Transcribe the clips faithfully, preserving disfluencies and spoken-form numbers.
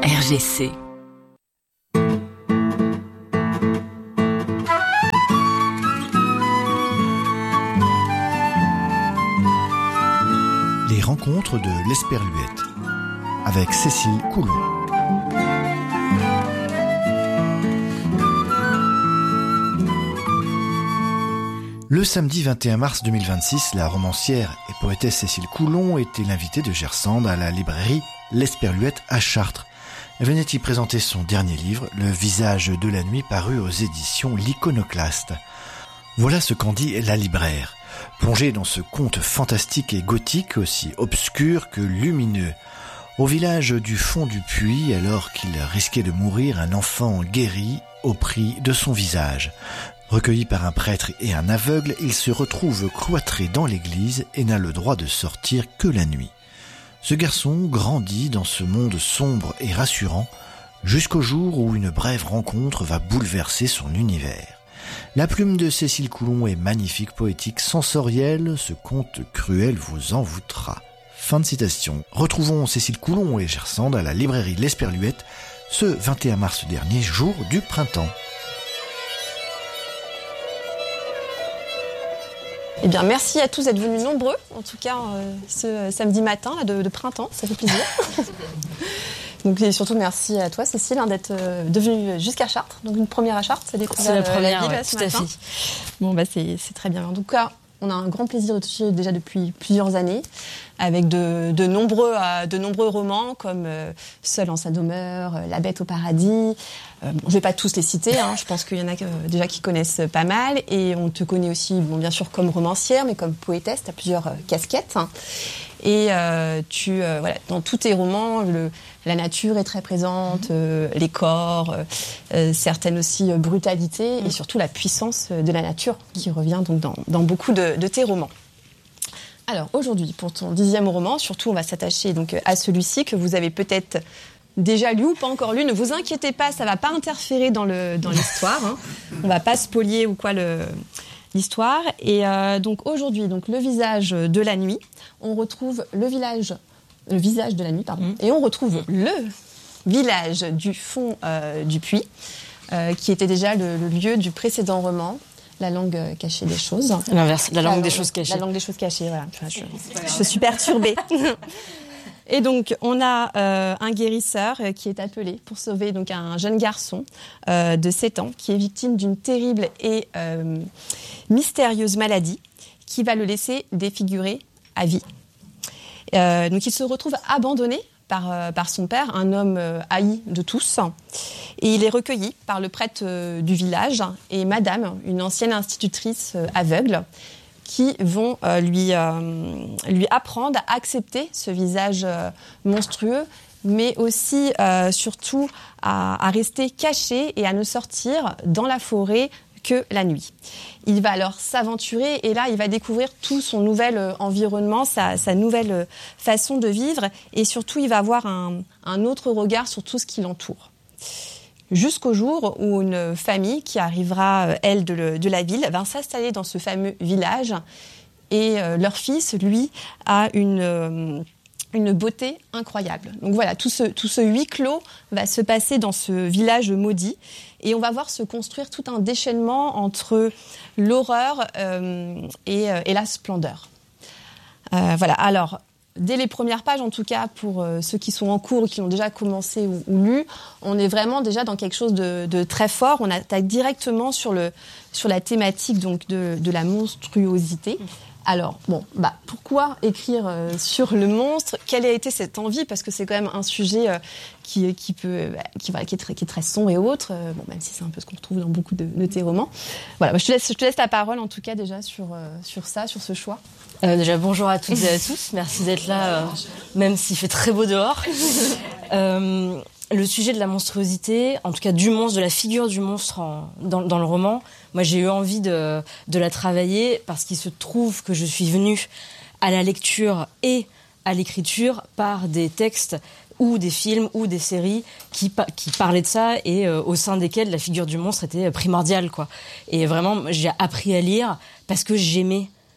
R G C. Les rencontres de l'Esperluette avec Cécile Coulon. Le samedi vingt et un mars deux mille vingt-six, la romancière et poétesse Cécile Coulon était l'invitée de Gersande à la librairie L'Esperluette à Chartres. Elle venait y présenter son dernier livre, Le visage de la nuit, paru aux éditions L'Iconoclaste. Voilà ce qu'en dit la libraire. Plongée dans ce conte fantastique et gothique, aussi obscur que lumineux. Au village du fond du puits, alors qu'il risquait de mourir, un enfant guéri au prix de son visage. Recueilli par un prêtre et un aveugle, il se retrouve cloîtré dans l'église et n'a le droit de sortir que la nuit. Ce garçon grandit dans ce monde sombre et rassurant, jusqu'au jour où une brève rencontre va bouleverser son univers. La plume de Cécile Coulon est magnifique, poétique, sensorielle, ce conte cruel vous envoûtera. Fin de citation. Retrouvons Cécile Coulon et Gersande à la librairie L'Esperluette ce vingt et un mars dernier, jour du printemps. Eh bien, merci à tous d'être venus nombreux, en tout cas euh, ce samedi matin là, de, de printemps, ça fait plaisir. Donc, et surtout merci à toi Cécile hein, d'être euh, devenue jusqu'à Chartres, donc une première à Chartres, c'est découvert c'est la première, la ville ouais, ce tout matin. à fait. Bon bah c'est, c'est très bien. En tout cas, on a un grand plaisir de toucher déjà depuis plusieurs années, avec de, de, nombreux, euh, de nombreux romans comme euh, Seul en sa demeure, euh, La bête au paradis. Euh, bon, je ne vais pas tous les citer, hein, je pense qu'il y en a euh, déjà qui connaissent pas mal. Et on te connaît aussi, bon, bien sûr, comme romancière, mais comme poétesse, tu as plusieurs euh, casquettes. Hein. Et euh, tu, euh, voilà, dans tous tes romans, le, la nature est très présente, euh, les corps, euh, certaines aussi euh, brutalités, et surtout la puissance de la nature qui revient donc dans, dans beaucoup de, de tes romans. Alors aujourd'hui, pour ton dixième roman, surtout on va s'attacher donc à celui-ci que vous avez peut-être déjà lu ou pas encore lu. Ne vous inquiétez pas, ça ne va pas interférer dans, le, dans l'histoire. Hein. On ne va pas spolier ou quoi le... l'histoire. Et euh, donc aujourd'hui, donc le visage de la nuit, on retrouve le village, le visage de la nuit, pardon, mmh. et on retrouve le village du fond euh, du puits, euh, qui était déjà le, le lieu du précédent roman, La langue cachée des choses. L'inverse, la langue la, des choses cachées. La langue des choses cachées, voilà. Je, je, je suis perturbée. Et donc, on a euh, un guérisseur euh, qui est appelé pour sauver donc, un jeune garçon euh, de sept ans qui est victime d'une terrible et euh, mystérieuse maladie qui va le laisser défigurer à vie. Euh, donc, il se retrouve abandonné par, euh, par son père, un homme euh, haï de tous. Et il est recueilli par le prêtre euh, du village et madame, une ancienne institutrice euh, aveugle, qui vont euh, lui, euh, lui apprendre à accepter ce visage euh, monstrueux, mais aussi, euh, surtout, à, à rester caché et à ne sortir dans la forêt que la nuit. Il va alors s'aventurer et là, il va découvrir tout son nouvel euh, environnement, sa, sa nouvelle euh, façon de vivre et surtout, il va avoir un, un autre regard sur tout ce qui l'entoure. Jusqu'au jour où une famille qui arrivera, elle, de, le, de la ville, va s'installer dans ce fameux village. Et euh, leur fils, lui, a une, euh, une beauté incroyable. Donc voilà, tout ce, tout ce huis clos va se passer dans ce village maudit. Et on va voir se construire tout un déchaînement entre l'horreur euh, et, euh, et la splendeur. Euh, voilà, alors... Dès les premières pages, en tout cas, pour euh, ceux qui sont en cours ou qui l'ont déjà commencé ou, ou lu, on est vraiment déjà dans quelque chose de, de très fort. On attaque directement sur, le, sur la thématique donc, de, de la monstruosité. Alors, bon, bah, pourquoi écrire euh, sur le monstre ? Quelle a été cette envie ? Parce que c'est quand même un sujet euh, qui, qui, peut, bah, qui, voilà, qui, est très, qui est très sombre et autre, euh, bon, même si c'est un peu ce qu'on retrouve dans beaucoup de, de tes romans. Voilà, bah, je, te laisse, je te laisse la parole, en tout cas, déjà, sur, euh, sur ça, sur ce choix. Euh, déjà, bonjour à toutes et à tous. Merci d'être là, euh, même s'il fait très beau dehors. euh, le sujet de la monstruosité, en tout cas du monstre, de la figure du monstre en, dans, dans le roman, moi j'ai eu envie de, de la travailler parce qu'il se trouve que je suis venue à la lecture et à l'écriture par des textes ou des films ou des séries qui, qui parlaient de ça et euh, au sein desquels la figure du monstre était primordiale, quoi. Et vraiment, j'ai appris à lire parce que j'aimais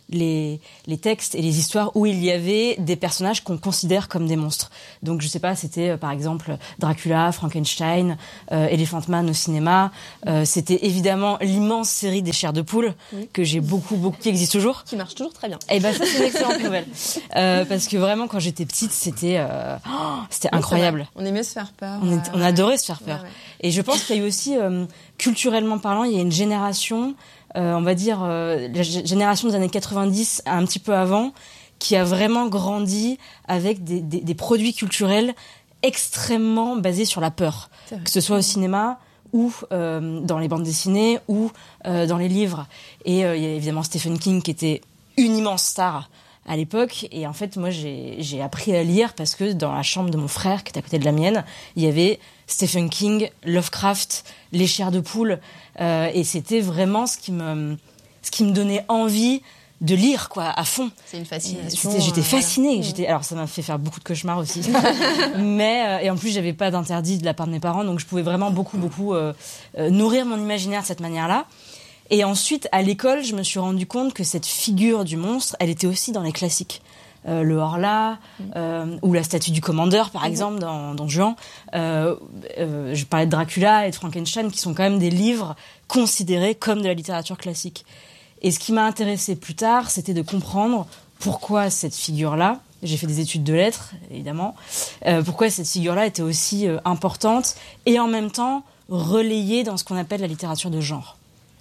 les, les textes et les histoires où il y avait des personnages qu'on considère comme des monstres. Donc, je sais pas, c'était euh, par exemple Dracula, Frankenstein, euh, Elephant Man au cinéma. Euh, c'était évidemment l'immense série des Chairs de poule, oui. que j'ai beaucoup, beaucoup, qui existe toujours. Qui marche toujours très bien. Et ben ça, c'est une excellente nouvelle. Euh, parce que vraiment, quand j'étais petite, c'était, euh, oh, c'était oui, incroyable. On aimait se faire peur. On, est, on ouais. adorait se faire peur. Ouais, ouais. Et je pense qu'il y a eu aussi, euh, culturellement parlant, il y a une génération... Euh, on va dire euh, la g- génération des années quatre-vingt-dix, un petit peu avant, qui a vraiment grandi avec des, des, des produits culturels extrêmement basés sur la peur, que ce soit au cinéma ou euh, dans les bandes dessinées ou euh, dans les livres. Et euh, il y a évidemment Stephen King qui était une immense star à l'époque. Et en fait, moi, j'ai, j'ai appris à lire parce que dans la chambre de mon frère, qui était à côté de la mienne, il y avait Stephen King, Lovecraft, Les Chairs de poule. Euh, et c'était vraiment ce qui me, ce qui me donnait envie de lire, quoi, à fond. C'est une fascination. C'était, j'étais fascinée. Voilà. J'étais, alors, ça m'a fait faire beaucoup de cauchemars aussi. Mais, euh, et en plus, j'avais pas d'interdit de la part de mes parents, donc je pouvais vraiment beaucoup, beaucoup euh, euh, nourrir mon imaginaire de cette manière-là. Et ensuite, à l'école, je me suis rendu compte que cette figure du monstre, elle était aussi dans les classiques. Euh, le Horla, euh, ou la statue du commandeur, par exemple, dans, dans Juan. Euh, euh, je parlais de Dracula et de Frankenstein, qui sont quand même des livres considérés comme de la littérature classique. Et ce qui m'a intéressée plus tard, c'était de comprendre pourquoi cette figure-là, j'ai fait des études de lettres, évidemment, euh, pourquoi cette figure-là était aussi euh, importante et en même temps relayée dans ce qu'on appelle la littérature de genre.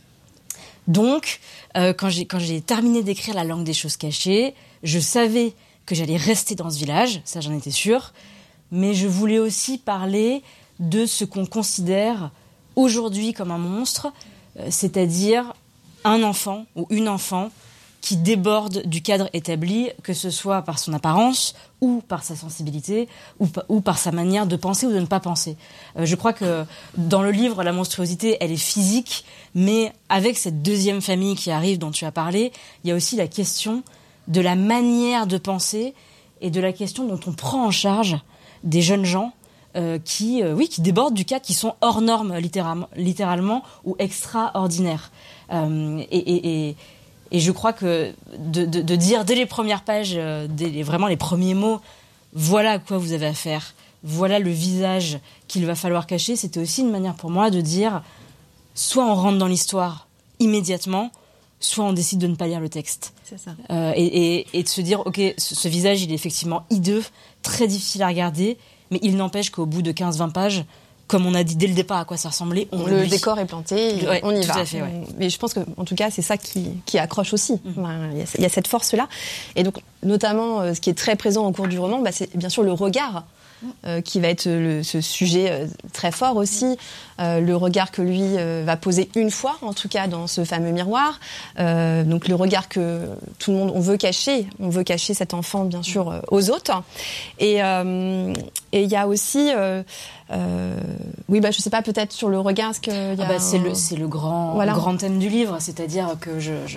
Donc, euh, quand j'ai, quand j'ai terminé d'écrire La langue des choses cachées, je savais que j'allais rester dans ce village, ça j'en étais sûre, mais je voulais aussi parler de ce qu'on considère aujourd'hui comme un monstre, euh, c'est-à-dire un enfant ou une enfant qui déborde du cadre établi, que ce soit par son apparence ou par sa sensibilité ou, ou par sa manière de penser ou de ne pas penser. Euh, je crois que dans le livre, la monstruosité, elle est physique, mais avec cette deuxième famille qui arrive dont tu as parlé, il y a aussi la question de la manière de penser et de la question dont on prend en charge des jeunes gens euh, qui, euh, oui, qui débordent du cadre, qui sont hors normes littéralement, littéralement ou extraordinaires. Euh, et, et, et, et je crois que de, de, de dire dès les premières pages, euh, dès les, vraiment les premiers mots, voilà à quoi vous avez affaire, voilà le visage qu'il va falloir cacher, c'était aussi une manière pour moi de dire soit on rentre dans l'histoire immédiatement, soit on décide de ne pas lire le texte. C'est ça. Euh, et, et, et de se dire, ok, ce, ce visage, il est effectivement hideux, très difficile à regarder, mais il n'empêche qu'au bout de quinze vingt pages, comme on a dit dès le départ à quoi ça ressemblait, on le oublie. décor est planté, Ouais, on y tout va. à fait, ouais. Mais je pense que, en tout cas, c'est ça qui, qui accroche aussi. Il mmh. y, y a cette force-là. Et donc, notamment, euh, ce qui est très présent au cours du roman, bah, c'est bien sûr le regard. Euh, qui va être le, ce sujet euh, très fort aussi, euh, le regard que lui euh, va poser une fois, en tout cas dans ce fameux miroir, euh, donc le regard que tout le monde, on veut cacher, on veut cacher cet enfant bien sûr euh, aux autres, et il euh, et y a aussi, euh, euh, oui bah je sais pas, peut-être sur le regard, est-ce que y a ah bah, c'est un... le c'est le grand voilà. le grand thème du livre, c'est-à-dire que je, je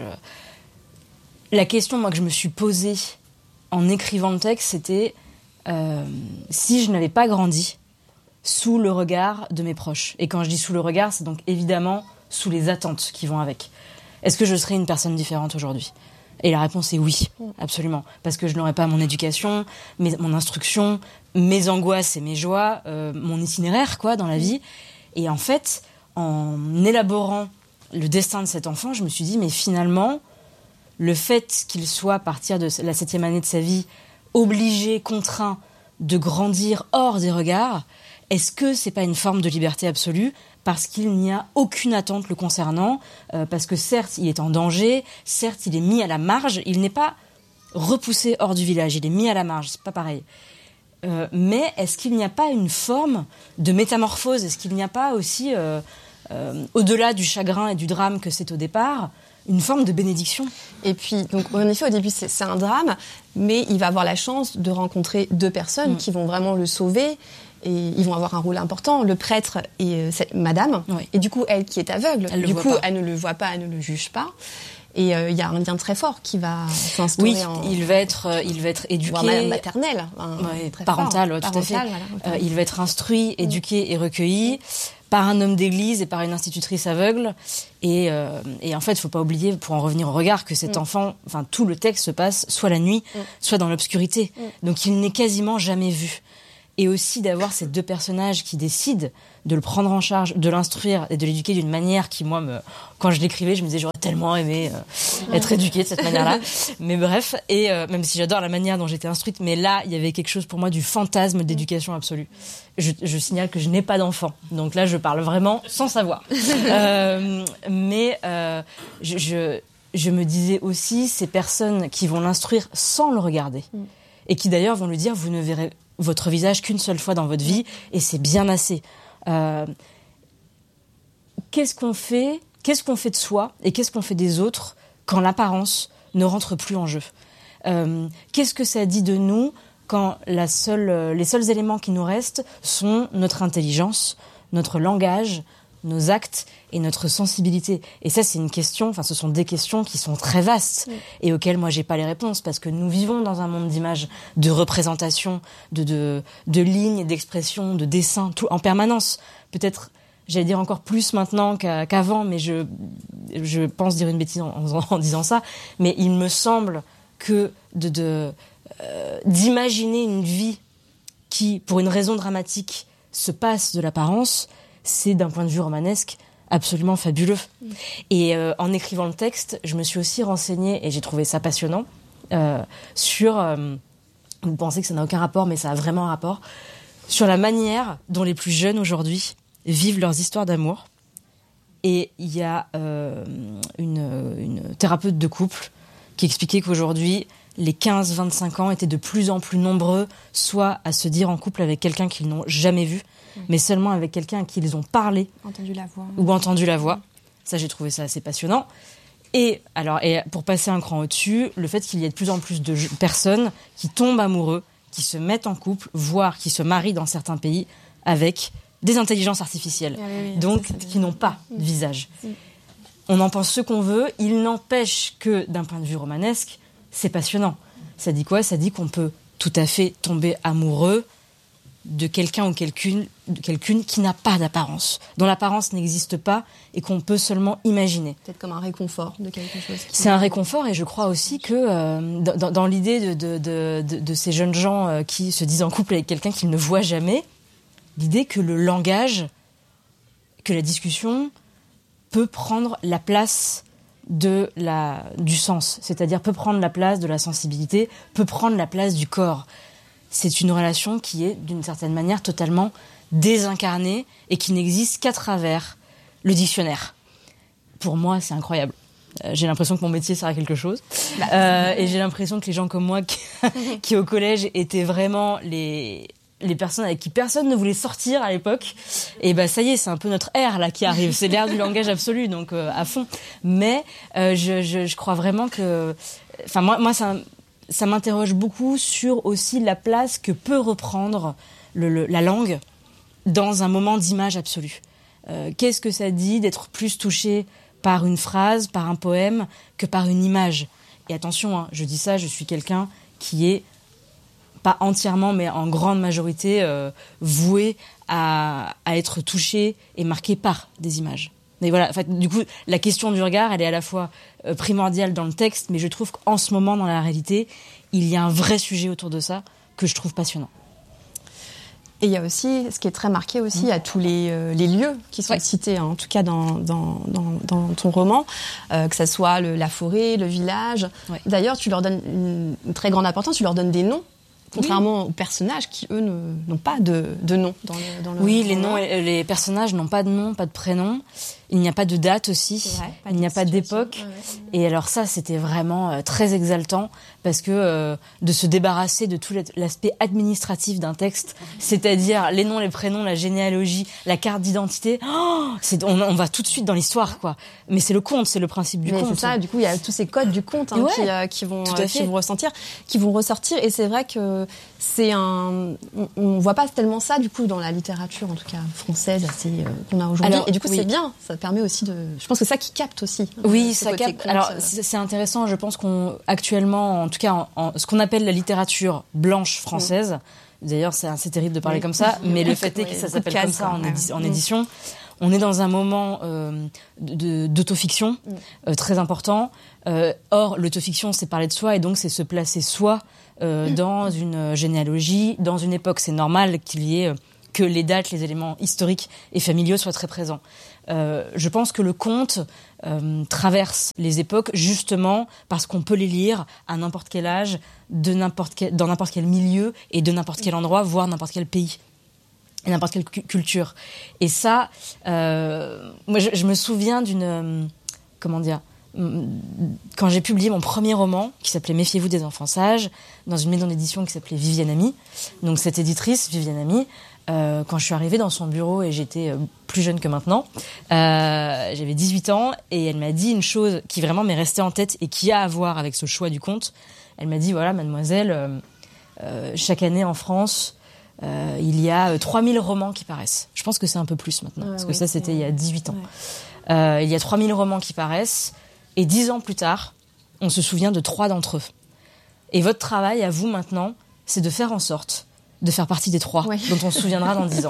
la question moi que je me suis posée en écrivant le texte, c'était Euh, si je n'avais pas grandi sous le regard de mes proches. Et quand je dis sous le regard, c'est donc évidemment sous les attentes qui vont avec. Est-ce que je serais une personne différente aujourd'hui ? Et la réponse est oui, absolument. Parce que je n'aurais pas mon éducation, mes, mon instruction, mes angoisses et mes joies, euh, mon itinéraire quoi dans la vie. Et en fait, en élaborant le destin de cet enfant, je me suis dit, mais finalement, le fait qu'il soit, à partir de la septième année de sa vie, obligé, contraint de grandir hors des regards, est-ce que c'est pas une forme de liberté absolue parce qu'il n'y a aucune attente le concernant, euh, parce que certes il est en danger, certes il est mis à la marge, il n'est pas repoussé hors du village, il est mis à la marge, c'est pas pareil. Euh, mais est-ce qu'il n'y a pas une forme de métamorphose ? Est-ce qu'il n'y a pas aussi, euh, euh, au-delà du chagrin et du drame que c'est au départ, une forme de bénédiction. Et puis, donc, en effet, au début, c'est, c'est un drame, mais il va avoir la chance de rencontrer deux personnes mmh. qui vont vraiment le sauver, et ils vont avoir un rôle important, le prêtre et euh, cette madame, oui. et du coup, elle qui est aveugle, elle du coup, pas. elle ne le voit pas, elle ne le juge pas, Et il euh, y a un lien très fort qui va s'instaurer. Oui, en... il va être, euh, il va être éduqué, même maternel, hein, ouais, parental, ouais, tout parental, à fait. Voilà, euh, il va être instruit, éduqué et recueilli par un homme d'église et par une institutrice aveugle. Et, euh, et en fait, il faut pas oublier, pour en revenir au regard, que cet mm. enfant, enfin tout le texte se passe soit la nuit, mm. soit dans l'obscurité. Mm. Donc il n'est quasiment jamais vu. Et aussi d'avoir ces deux personnages qui décident de le prendre en charge, de l'instruire et de l'éduquer d'une manière qui, moi, me... quand je l'écrivais, je me disais j'aurais tellement aimé euh, être éduquée de cette manière-là. Mais bref, et euh, même si j'adore la manière dont j'étais instruite, mais là, il y avait quelque chose pour moi du fantasme d'éducation absolue. Je, je signale que je n'ai pas d'enfant, donc là, je parle vraiment sans savoir. euh, mais euh, je, je, je me disais aussi, ces personnes qui vont l'instruire sans le regarder, et qui d'ailleurs vont lui dire, vous ne verrez votre visage qu'une seule fois dans votre vie, et c'est bien assez. Euh, qu'est-ce qu'on fait, qu'est-ce qu'on fait de soi et qu'est-ce qu'on fait des autres quand l'apparence ne rentre plus en jeu ? euh, Qu'est-ce que ça dit de nous quand la seule, les seuls éléments qui nous restent sont notre intelligence, notre langage, nos actes et notre sensibilité. Et ça, c'est une question, enfin, ce sont des questions qui sont très vastes, oui, et auxquelles moi, j'ai pas les réponses, parce que nous vivons dans un monde d'images, de représentations, de, de, de lignes, d'expressions, de dessins, tout, en permanence. Peut-être, j'allais dire encore plus maintenant qu'à, qu'avant, mais je, je pense dire une bêtise en, en, en disant ça, mais il me semble que de, de, euh, d'imaginer une vie qui, pour une raison dramatique, se passe de l'apparence, c'est, d'un point de vue romanesque, absolument fabuleux. Mmh. Et euh, en écrivant le texte, je me suis aussi renseignée, et j'ai trouvé ça passionnant, euh, sur... Euh, vous pensez que ça n'a aucun rapport, mais ça a vraiment un rapport, sur la manière dont les plus jeunes, aujourd'hui, vivent leurs histoires d'amour. Et il y a euh, une, une thérapeute de couple qui expliquait qu'aujourd'hui, les quinze vingt-cinq ans étaient de plus en plus nombreux, soit à se dire en couple avec quelqu'un qu'ils n'ont jamais vu, mais seulement avec quelqu'un à qui ils ont parlé, entendu la voix. ou entendu la voix. Ça, j'ai trouvé ça assez passionnant. Et, alors, et pour passer un cran au-dessus, le fait qu'il y ait de plus en plus de personnes qui tombent amoureux, qui se mettent en couple, voire qui se marient dans certains pays avec des intelligences artificielles, ah oui, oui, donc ça, qui n'ont pas de visage. Oui. On en pense ce qu'on veut, il n'empêche que, d'un point de vue romanesque, c'est passionnant. Ça dit quoi ? Ça dit qu'on peut tout à fait tomber amoureux de quelqu'un ou quelqu'une, de quelqu'une qui n'a pas d'apparence, dont l'apparence n'existe pas et qu'on peut seulement imaginer. Peut-être comme un réconfort de quelque chose. Qui... C'est un réconfort, et je crois aussi que euh, dans, dans l'idée de, de, de, de, de ces jeunes gens euh, qui se disent en couple avec quelqu'un qu'ils ne voient jamais, l'idée que le langage, que la discussion peut prendre la place de la, du sens, c'est-à-dire peut prendre la place de la sensibilité, peut prendre la place du corps. C'est une relation qui est, d'une certaine manière, totalement désincarnée et qui n'existe qu'à travers le dictionnaire. Pour moi, c'est incroyable. Euh, j'ai l'impression que mon métier sert à quelque chose. Euh, et j'ai l'impression que les gens comme moi qui, qui au collège étaient vraiment les... les personnes avec qui personne ne voulait sortir à l'époque, et ben ça y est, c'est un peu notre ère là qui arrive, c'est l'ère du langage absolu, donc euh, à fond. Mais euh, je, je, je crois vraiment que, enfin moi, moi ça, ça m'interroge beaucoup sur aussi la place que peut reprendre le, le, la langue dans un moment d'image absolue. Euh, qu'est-ce que ça dit d'être plus touché par une phrase, par un poème, que par une image ? Et attention, hein, je dis ça, je suis quelqu'un qui est pas entièrement, mais en grande majorité, euh, voué à, à être touché et marqué par des images. Mais voilà, en fait, du coup, la question du regard, elle est à la fois euh, primordiale dans le texte, mais je trouve qu'en ce moment, dans la réalité, il y a un vrai sujet autour de ça que je trouve passionnant. Et il y a aussi, ce qui est très marqué aussi, il y a tous les, euh, les lieux qui sont ouais. cités, hein, en tout cas dans, dans, dans, dans ton roman, euh, que ça soit le, la forêt, le village. Ouais. D'ailleurs, tu leur donnes une, une très grande importance, tu leur donnes des noms. Contrairement oui. aux personnages qui, eux, ne, n'ont pas de, de nom dans le, dans le Oui, les, noms, les personnages n'ont pas de nom, pas de prénom. Il n'y a pas de date aussi. Vrai, il n'y a pas d'époque. Ouais, ouais. Et alors ça, c'était vraiment euh, très exaltant parce que euh, de se débarrasser de tout l'aspect administratif d'un texte, c'est-à-dire les noms, les prénoms, la généalogie, la carte d'identité, oh, c'est, on, on va tout de suite dans l'histoire, quoi. Mais c'est le conte, c'est le principe du Mais conte. C'est ça, du coup, il y a tous ces codes du conte hein, ouais, qui, euh, qui, vont, euh, qui vont ressentir, qui vont ressortir. Et c'est vrai que c'est un... On ne voit pas tellement ça, du coup, dans la littérature, en tout cas française, assez, euh, qu'on a aujourd'hui. Alors, et du coup, oui. c'est bien, ça permet aussi de. Je pense que c'est ça qui capte aussi. Oui, euh, ça capte. Alors c'est, c'est intéressant. Je pense qu'on actuellement, en tout cas, en, en, ce qu'on appelle la littérature blanche française. Mmh. D'ailleurs, c'est assez terrible de parler oui. comme ça, mais le fait est que oui, ça s'appelle comme ça en, édi- en édition. Mmh. On est dans un moment euh, de, d'autofiction mmh. euh, très important. Euh, or, l'autofiction, c'est parler de soi, et donc c'est se placer soi euh, mmh. dans une généalogie, dans une époque. C'est normal qu'il y ait euh, que les dates, les éléments historiques et familiaux soient très présents. Euh, je pense que le conte euh, traverse les époques justement parce qu'on peut les lire à n'importe quel âge, de n'importe quel, dans n'importe quel milieu et de n'importe quel endroit, voire n'importe quel pays. Et n'importe quelle cu- culture. Et ça, euh, moi, je, je me souviens d'une... Euh, comment dire quand j'ai publié mon premier roman, qui s'appelait « Méfiez-vous des enfants sages », dans une maison d'édition qui s'appelait Viviane Ami. Donc cette éditrice, Viviane Ami, euh, quand je suis arrivée dans son bureau, et j'étais euh, plus jeune que maintenant, euh, j'avais dix-huit ans, et elle m'a dit une chose qui vraiment m'est restée en tête et qui a à voir avec ce choix du conte. Elle m'a dit, voilà, mademoiselle, euh, euh, chaque année en France... Euh, il y a euh, trois mille romans qui paraissent. Je pense que c'est un peu plus maintenant, ouais, parce que oui, ça, c'était il y a dix-huit ans. Ouais. Euh, il y a trois mille romans qui paraissent, et dix ans plus tard, on se souvient de trois d'entre eux. Et votre travail, à vous maintenant, c'est de faire en sorte de faire partie des trois, ouais. dont on se souviendra dans dix ans.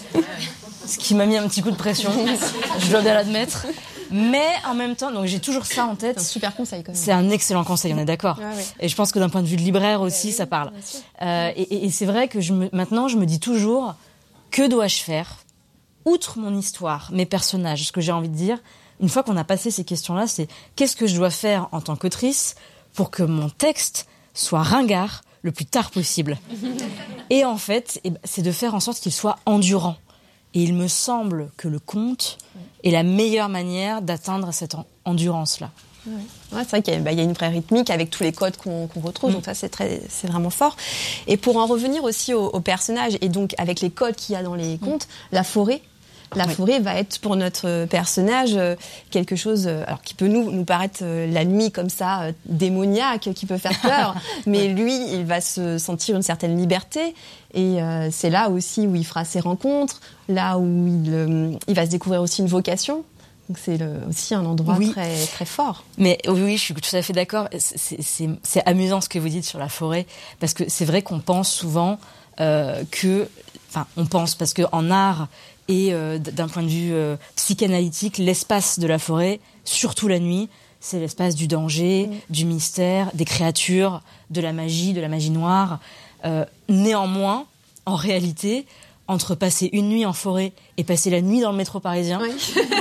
Ce qui m'a mis un petit coup de pression, je dois bien l'admettre. Mais en même temps, donc j'ai toujours ça en tête. C'est un super conseil quand même. C'est un excellent conseil, on est d'accord. Ouais, ouais. Et je pense que d'un point de vue de libraire aussi, ouais, ça parle. Euh, et, et c'est vrai que je me, maintenant, je me dis toujours, que dois-je faire, outre mon histoire, mes personnages, ce que j'ai envie de dire, une fois qu'on a passé ces questions-là, c'est qu'est-ce que je dois faire en tant qu'autrice pour que mon texte soit ringard le plus tard possible. Et en fait, eh ben, c'est de faire en sorte qu'il soit endurant. Et il me semble que le conte est la meilleure manière d'atteindre cette en- endurance-là. Ouais. Ouais, c'est vrai qu'il y a, bah, il y a une vraie rythmique avec tous les codes qu'on, qu'on retrouve, mmh. donc ça c'est, très, c'est vraiment fort. Et pour en revenir aussi aux, aux personnages, et donc avec les codes qu'il y a dans les contes, mmh. la forêt, la oui. forêt va être pour notre personnage euh, quelque chose euh, alors qui peut nous, nous paraître euh, la nuit comme ça, euh, démoniaque, qui peut faire peur, mais lui, il va se sentir une certaine liberté. Et euh, c'est là aussi où il fera ses rencontres, là où il, euh, il va se découvrir aussi une vocation. Donc c'est le, aussi un endroit oui. très, très fort. Mais oui, oui, je suis tout à fait d'accord. C'est, c'est, c'est amusant ce que vous dites sur la forêt, parce que c'est vrai qu'on pense souvent euh, que... Enfin, on pense, parce qu'en art et euh, d'un point de vue euh, psychanalytique, l'espace de la forêt, surtout la nuit, c'est l'espace du danger, mmh. du mystère, des créatures, de la magie, de la magie noire. Euh, néanmoins, en réalité, entre passer une nuit en forêt et passer la nuit dans le métro parisien, oui.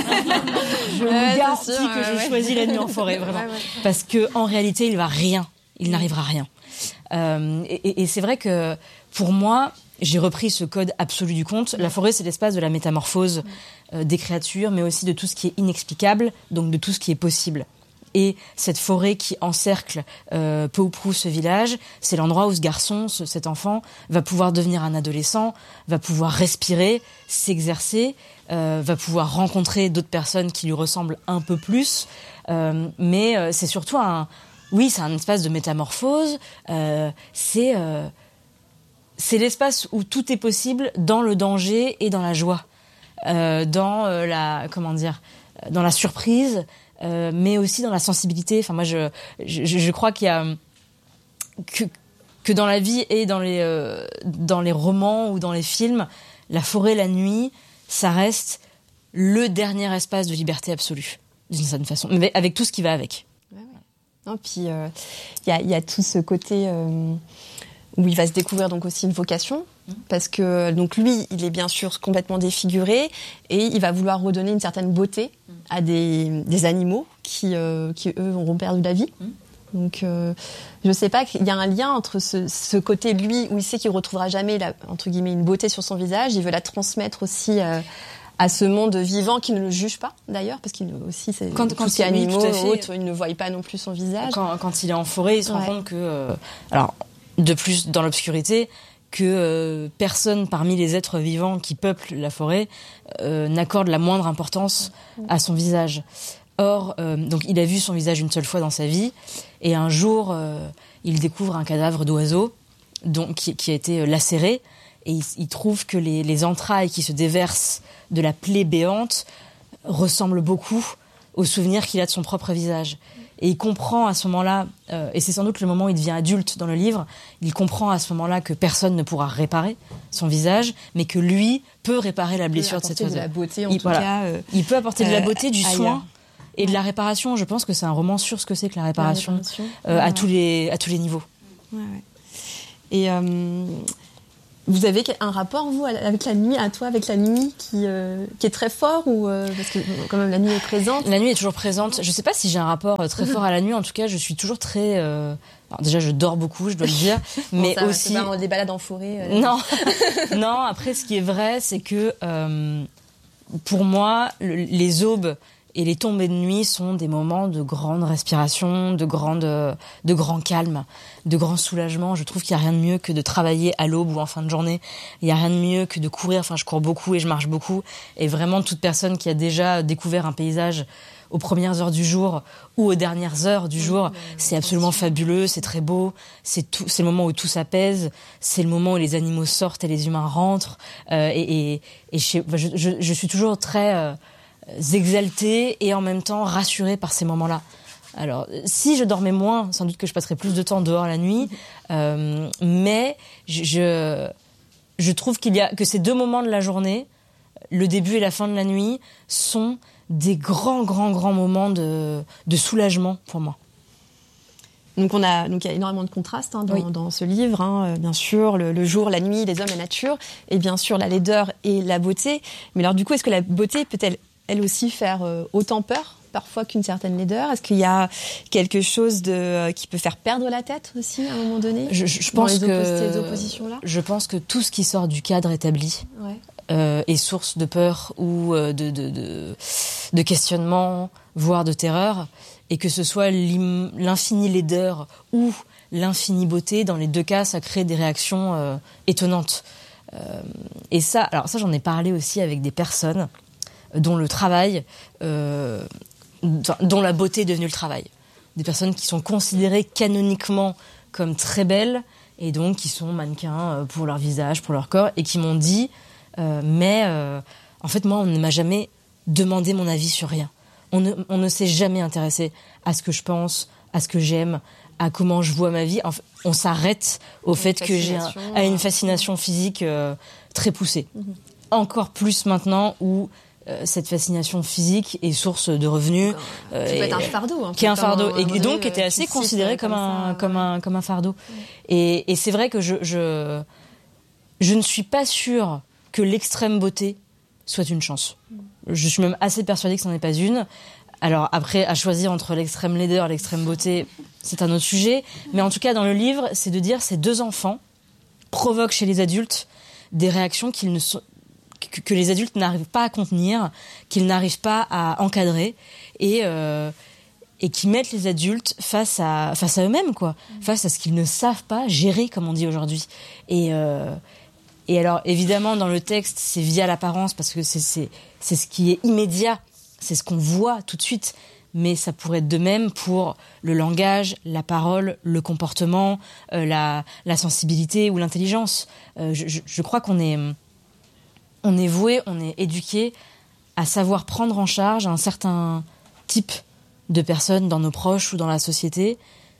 je ouais, vous garantis sûr, que ouais, je ouais. choisis la nuit en forêt, vraiment. Ouais, ouais. Parce qu'en réalité, il va rien, il n'arrivera rien. Euh, et, et c'est vrai que, pour moi, j'ai repris ce code absolu du conte. La forêt, c'est l'espace de la métamorphose euh, des créatures, mais aussi de tout ce qui est inexplicable, donc de tout ce qui est possible. Et cette forêt qui encercle euh, peu ou prou ce village, c'est l'endroit où ce garçon, ce, cet enfant, va pouvoir devenir un adolescent, va pouvoir respirer, s'exercer, euh, va pouvoir rencontrer d'autres personnes qui lui ressemblent un peu plus. Euh, mais euh, c'est surtout un... Oui, c'est un espace de métamorphose. Euh, c'est, euh, c'est l'espace où tout est possible dans le danger et dans la joie. Euh, dans euh, la... Comment dire ? Dans la surprise... Euh, mais aussi dans la sensibilité. Enfin, moi, je, je, je crois qu'il y a que, que dans la vie et dans les, euh, dans les romans ou dans les films, la forêt, la nuit, ça reste le dernier espace de liberté absolue, d'une certaine façon, mais avec tout ce qui va avec. Ouais, ouais. Non, puis il euh, y, a, y a tout ce côté euh, où il va se découvrir donc aussi une vocation. Parce que donc lui, il est bien sûr complètement défiguré et il va vouloir redonner une certaine beauté à des, des animaux qui, euh, qui, eux, auront perdu la vie. Donc, euh, je sais pas, il y a un lien entre ce, ce côté, lui, où il sait qu'il retrouvera jamais, la, entre guillemets, une beauté sur son visage. Il veut la transmettre aussi euh, à ce monde vivant qui ne le juge pas, d'ailleurs, parce qu'il aussi, c'est quand, tout quand ce qui est animaux, oui, autres, ils ne voient pas non plus son visage. Quand, quand il est en forêt, il se ouais. rend compte que... Euh, alors, de plus, dans l'obscurité... que euh, personne parmi les êtres vivants qui peuplent la forêt euh, n'accorde la moindre importance à son visage. Or, euh, donc, il a vu son visage une seule fois dans sa vie, et un jour, euh, il découvre un cadavre d'oiseau donc, qui, qui a été lacéré, et il, il trouve que les, les entrailles qui se déversent de la plaie béante ressemble beaucoup au souvenir qu'il a de son propre visage. Et il comprend à ce moment-là, euh, et c'est sans doute le moment où il devient adulte dans le livre, il comprend à ce moment-là que personne ne pourra réparer son visage, mais que lui peut réparer la blessure de cet oiseau. De la beauté, en il, tout voilà. cas. Euh, il peut apporter de la beauté, du ailleurs. soin et de la réparation. Je pense que c'est un roman sur ce que c'est que la réparation, la réparation. Euh, Ouais, à, ouais. tous les, à tous les niveaux. Ouais, ouais. Et euh, vous avez un rapport, vous, avec la nuit, à toi, avec la nuit, qui, euh, qui est très fort ou euh, parce que quand même la nuit est présente. La nuit est toujours présente. Je sais pas si j'ai un rapport euh, très fort à la nuit. En tout cas, je suis toujours très. Euh... Alors déjà, je dors beaucoup, je dois le dire, mais bon, ça, aussi. C'est pas des balades en forêt. Euh, non, non. Après, ce qui est vrai, c'est que euh, pour moi, le, les aubes et les tombées de nuit sont des moments de grande respiration, de grande, de grand calme, de grand soulagement. Je trouve qu'il n'y a rien de mieux que de travailler à l'aube ou en fin de journée. Il n'y a rien de mieux que de courir. Enfin, je cours beaucoup et je marche beaucoup. Et vraiment, toute personne qui a déjà découvert un paysage aux premières heures du jour ou aux dernières heures du jour, c'est absolument fabuleux, c'est très beau. C'est tout, c'est le moment où tout s'apaise. C'est le moment où les animaux sortent et les humains rentrent. Euh, et, et, et je, je, je, je suis toujours très euh, exaltée et en même temps rassurée par ces moments-là. Alors, si je dormais moins, sans doute que je passerais plus de temps dehors la nuit. Euh, mais je, je, je trouve qu'il y a que ces deux moments de la journée, le début et la fin de la nuit, sont des grands, grands, grands moments de, de soulagement pour moi. Donc on a, donc il y a énormément de contrastes hein, dans, oui. dans ce livre, hein, euh, bien sûr, le, le jour, la nuit, les hommes, la nature, et bien sûr la laideur et la beauté. Mais alors du coup, est-ce que la beauté peut-elle elle aussi faire euh, autant peur parfois qu'une certaine laideur? Est-ce qu'il y a quelque chose de euh, qui peut faire perdre la tête aussi à un moment donné? Je, je, je dans pense les que oppos- ces oppositions-là. Je pense que tout ce qui sort du cadre établi. Ouais. Euh, est source de peur ou euh, de, de, de, de questionnement, voire de terreur, et que ce soit l'infinie laideur ou l'infinie beauté, dans les deux cas, ça crée des réactions euh, étonnantes. Euh, et ça, alors ça, j'en ai parlé aussi avec des personnes dont le travail, euh, dont la beauté est devenue le travail. Des personnes qui sont considérées canoniquement comme très belles, et donc qui sont mannequins pour leur visage, pour leur corps, et qui m'ont dit Euh, mais euh, en fait, moi, on ne m'a jamais demandé mon avis sur rien. On ne, on ne s'est jamais intéressé à ce que je pense, à ce que j'aime, à comment je vois ma vie. En fait, on s'arrête au une fait que j'ai un, à une fascination physique euh, très poussée. Mm-hmm. Encore plus maintenant où euh, cette fascination physique est source de revenus. Euh, qui peut être un fardeau. Qui est un fardeau. Et, et donc, était assez considéré comme, comme, un, ça, comme, un, comme un fardeau. Mm. Et, et c'est vrai que je, je, je ne suis pas sûre que l'extrême beauté soit une chance. Je suis même assez persuadée que ce n'en est pas une. Alors après, à choisir entre l'extrême laideur et l'extrême beauté, c'est un autre sujet. Mais en tout cas, dans le livre, c'est de dire ces deux enfants provoquent chez les adultes des réactions qu'ils ne sont, que, que les adultes n'arrivent pas à contenir, qu'ils n'arrivent pas à encadrer et, euh, et qui mettent les adultes face à, face à eux-mêmes, quoi, mmh. face à ce qu'ils ne savent pas gérer, comme on dit aujourd'hui. Et... Euh, Et alors, évidemment, dans le texte, c'est via l'apparence, parce que c'est, c'est, c'est ce qui est immédiat, c'est ce qu'on voit tout de suite. Mais ça pourrait être de même pour le langage, la parole, le comportement, euh, la, la sensibilité ou l'intelligence. Euh, je, je, je crois qu'on est, on est voué, on est éduqué à savoir prendre en charge un certain type de personnes dans nos proches ou dans la société.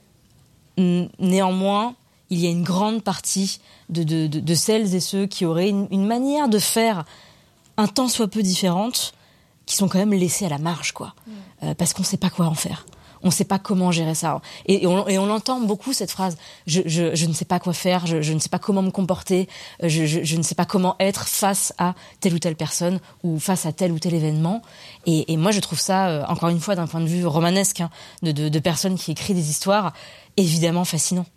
Néanmoins, il y a une grande partie de, de, de, de celles et ceux qui auraient une, une manière de faire un tant soit peu différente, qui sont quand même laissés à la marge, quoi. Mmh. Euh, parce qu'on ne sait pas quoi en faire. On ne sait pas comment gérer ça. Et, et, on, et on entend beaucoup cette phrase. Je, je, je ne sais pas quoi faire, je, je ne sais pas comment me comporter, je, je, je ne sais pas comment être face à telle ou telle personne ou face à tel ou tel événement. Et, et moi, je trouve ça, euh, encore une fois, d'un point de vue romanesque, hein, de, de, de personnes qui écrivent des histoires, évidemment fascinant.